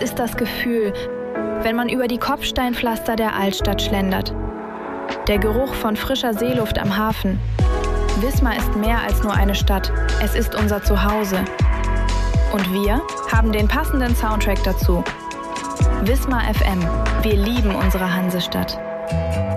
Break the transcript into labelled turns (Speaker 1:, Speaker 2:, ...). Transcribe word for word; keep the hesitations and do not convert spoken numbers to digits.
Speaker 1: ist das Gefühl, wenn man über die Kopfsteinpflaster der Altstadt schlendert. Der Geruch von frischer Seeluft am Hafen. Wismar ist mehr als nur eine Stadt. Es ist unser Zuhause. Und wir haben den passenden Soundtrack dazu. Wismar F M. Wir lieben unsere Hansestadt.